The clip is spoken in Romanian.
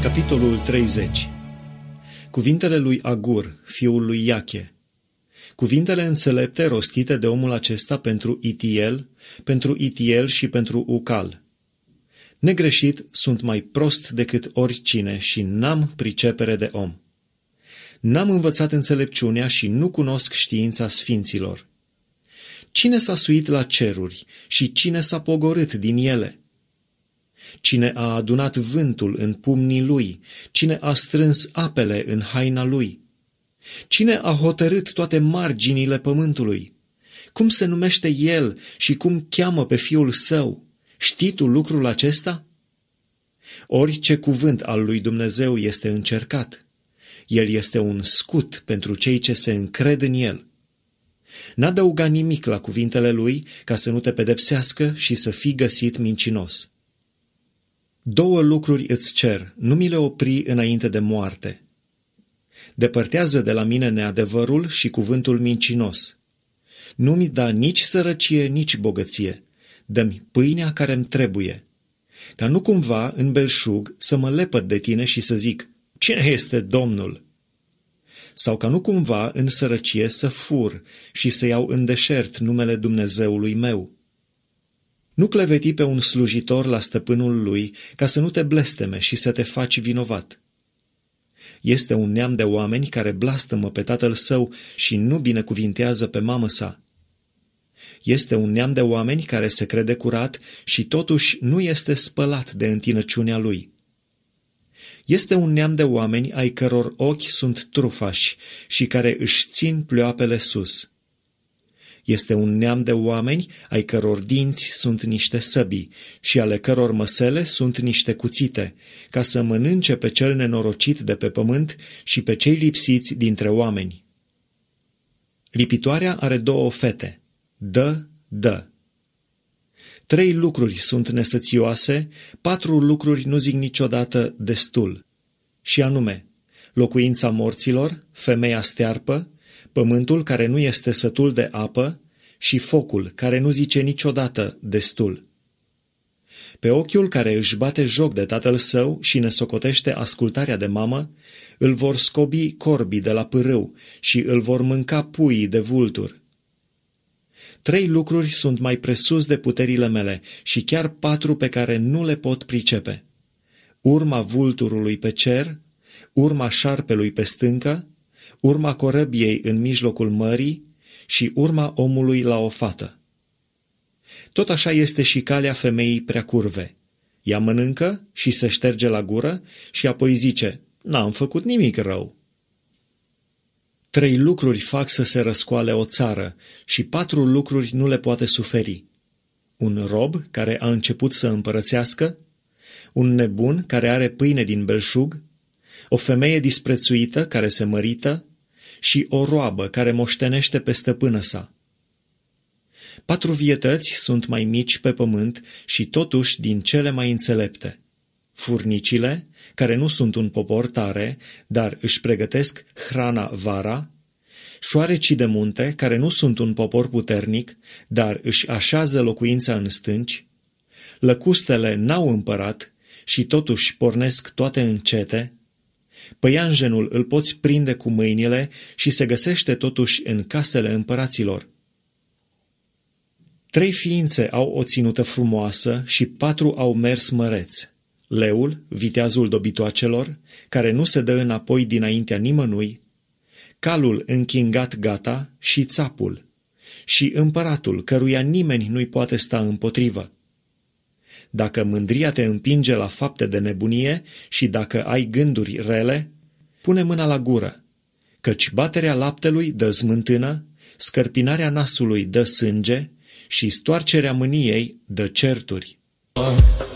Capitolul 30. Cuvintele lui Agur, fiul lui Iache. Cuvintele înțelepte rostite de omul acesta pentru Itiel și pentru Ucal. Negreșit, sunt mai prost decât oricine și n-am pricepere de om. N-am învățat înțelepciunea și nu cunosc știința sfinților. Cine s-a suit la ceruri și cine s-a pogorât din ele? Cine a adunat vântul în pumnii lui? Cine a strâns apele în haina lui? Cine a hotărât toate marginile pământului? Cum se numește el și cum cheamă pe fiul său? Știi tu lucrul acesta? Orice cuvânt al lui Dumnezeu este încercat. El este un scut pentru cei ce se încred în el. N-adăuga nimic la cuvintele lui ca să nu te pedepsească și să fii găsit mincinos. 2 lucruri îți cer, nu mi le opri înainte de moarte. Depărtează de la mine neadevărul și cuvântul mincinos. Nu mi da nici sărăcie, nici bogăție. Dă-mi pâinea care-mi trebuie. Ca nu cumva, în belșug, să mă lepăd de tine și să zic, cine este Domnul? Sau ca nu cumva, în sărăcie, să fur și să iau în deșert numele Dumnezeului meu. Nu cleveti pe un slujitor la stăpânul lui ca să nu te blesteme și să te faci vinovat. Este un neam de oameni care blastămă pe tatăl său și nu binecuvintează pe mamă sa. Este un neam de oameni care se crede curat și totuși nu este spălat de întinăciunea lui. Este un neam de oameni ai căror ochi sunt trufași și care își țin pleoapele sus. Este un neam de oameni ai căror dinți sunt niște săbii și ale căror măsele sunt niște cuțite, ca să mănânce pe cel nenorocit de pe pământ și pe cei lipsiți dintre oameni. Lipitoarea are 2 fete. Dă. 3 lucruri sunt nesățioase, 4 lucruri nu zic niciodată destul, și anume, locuința morților, femeia stearpă, pământul care nu este sătul de apă și focul care nu zice niciodată destul. Pe ochiul care își bate joc de tatăl său și ne socotește ascultarea de mamă, îl vor scobi corbii de la pârâu și îl vor mânca puii de vultur. 3 lucruri sunt mai presus de puterile mele și chiar 4 pe care nu le pot pricepe. Urma vulturului pe cer, urma șarpelui pe stâncă, urma corăbiei în mijlocul mării și urma omului la o fată. Tot așa este și calea femeii prea curve. Ea mănâncă și se șterge la gură și apoi zice, n-am făcut nimic rău. 3 lucruri fac să se răscoale o țară și 4 lucruri nu le poate suferi. Un rob care a început să împărățească, un nebun care are pâine din belșug, o femeie disprețuită care se mărită și o roabă care moștenește pe stăpână sa. 4 vietăți sunt mai mici pe pământ și totuși din cele mai înțelepte. Furnicile, care nu sunt un popor tare, dar își pregătesc hrana vara, șoarecii de munte, care nu sunt un popor puternic, dar își așează locuința în stânci, lăcustele n-au împărat și totuși pornesc toate încete, păianjenul îl poți prinde cu mâinile și se găsește totuși în casele împăraților. 3 ființe au o ținută frumoasă și 4 au mers măreți. Leul, viteazul dobitoacelor, care nu se dă înapoi dinaintea nimănui, calul închingat gata și țapul, și împăratul, căruia nimeni nu-i poate sta împotrivă. Dacă mândria te împinge la fapte de nebunie și dacă ai gânduri rele, pune mâna la gură, căci baterea laptelui dă smântână, scărpinarea nasului dă sânge și stoarcerea mâniei dă certuri.